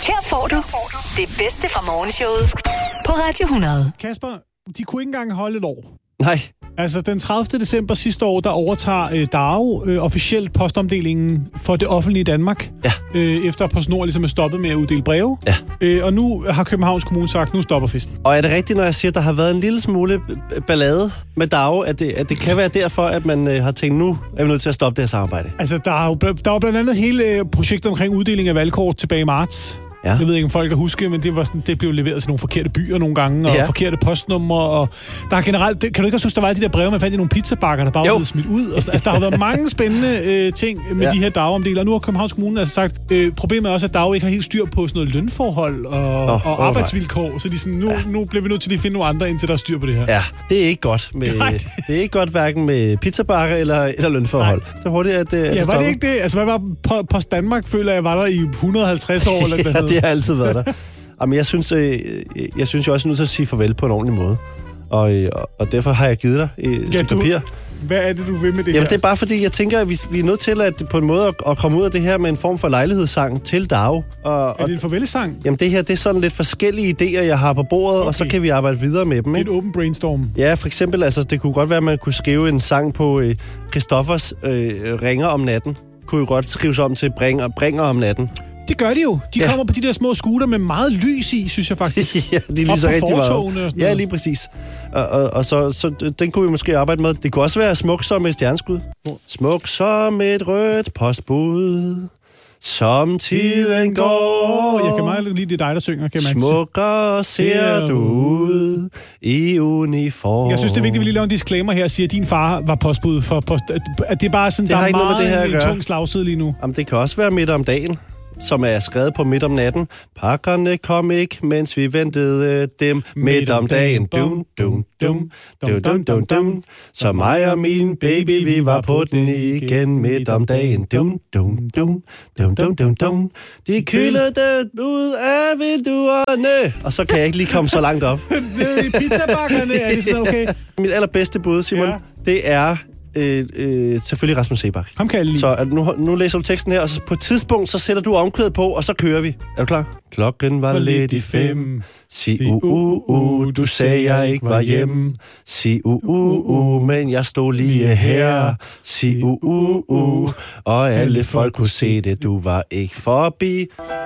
Her får du det bedste fra morgenshowet på Radio 100. Kasper, de kunne ikke engang holde et år. Nej. Altså, den 30. december sidste år, der overtager DAO officielt postomdelingen for det offentlige Danmark. Ja. Efter at PostNord ligesom er stoppet med at uddele breve. Ja. Og nu har Københavns Kommune sagt, nu stopper festen. Og er det rigtigt, når jeg siger, at der har været en lille smule ballade med DAO, at det kan være derfor, at man har tænkt, nu er vi nødt til at stoppe det her samarbejde? Altså, der var blandt andet hele projektet omkring uddeling af valgkort tilbage i marts. Ja. Jeg ved ikke, om folk kan huske, men det blev leveret til nogle forkerte byer nogle gange, og forkerte postnumre, og der er generelt... Kan du ikke også huske, der var de der breve, man fandt i nogle pizzabakker, der bare var blevet smidt ud? Altså, der har været mange spændende ting med de her DAO-omdeler, og nu har Københavns Kommune altså sagt, problemet er også, at DAO ikke har helt styr på sådan noget lønforhold og arbejdsvilkår, så de sådan, nu bliver vi nødt til at finde nogle andre, indtil der er styr på det her. Ja, det er ikke godt. Det er ikke godt hverken med pizzabakker eller lønforhold. Nej. Så hurtigt, at det var det ikke det? Altså, hvad var Post Danmark, føler jeg, var der i 150 år, eller hvad det har altid været der. Jamen, jeg synes jo også, at jeg er nødt til at sige farvel på en ordentlig måde. Og derfor har jeg givet dig et stykke papir. Hvad er det, du vil med det her? Jamen, det er bare fordi, jeg tænker, at vi er nødt til at på en måde at komme ud af det her med en form for lejlighedssang til DAO. Er det en farvelsang? Jamen, det her, det er sådan lidt forskellige idéer, jeg har på bordet, og så kan vi arbejde videre med dem. Ikke? Et åbent brainstorm. Ja, for eksempel, altså, det kunne godt være, at man kunne skrive en sang på Christoffers ringer om natten. Kunne jo godt skrives om til bringer om natten. Det gør de jo. De kommer på de der små scooter med meget lys i, synes jeg faktisk. Ja, de lyser rigtig meget. Ja, lige præcis. Og så den kunne vi måske arbejde med. Det kunne også være smuk som et stjerneskud. Smuk som et rødt postbud, som tiden går. Jeg kan meget lide, det er dig, der synger. Kan smukkere ser du ud i uniform. Jeg synes, det er vigtigt, at vi lige laver en disclaimer her og siger, at din far var postbud for post. At det er bare sådan, det der er meget en tung slagside lige nu. Jamen, det kan også være midt om dagen, som er skrevet på midt om natten. Pakkerne kom ikke, mens vi ventede dem midt om dagen. Dum, dum, dum, dum, dum, dum, dum. Så mig og min baby, vi var på den igen midt om dagen. Dum, dum, dum, dum, dum, dum, dum. De kyldede ud af vinduerne. Og så kan jeg ikke lige komme så langt op. I pizzabakkerne, er det sådan okay? Mit allerbedste bud, Simon, det er selvfølgelig Rasmus Seebach. Ham kan jeg lide. Så nu læser du teksten her, og så på et tidspunkt, så sætter du omkvædet på, og så kører vi. Er du klar? Klokken var lidt i 5. Sig du sagde jeg ikke var hjemme. Sig men jeg stod lige her. Sig og alle folk kunne se det, du var ikke forbi.